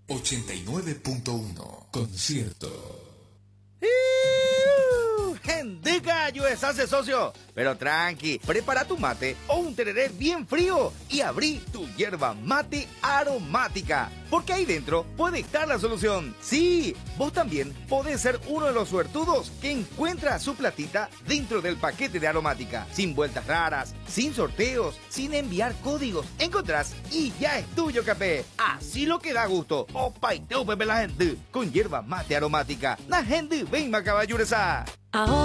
89.1 Concierto. ¡Gendica! ¡Yo hace socio! Pero tranqui, prepara tu mate o un tereré bien frío y abrí tu yerba mate aromática. Porque ahí dentro puede estar la solución. Sí, vos también podés ser uno de los suertudos que encuentra su platita dentro del paquete de aromática. Sin vueltas raras, sin sorteos, sin enviar códigos. Encontrás y ya es tuyo, capé. Así lo que da gusto. Opa y pepe la gente. Con yerba mate aromática. La gente ven, caballuresa.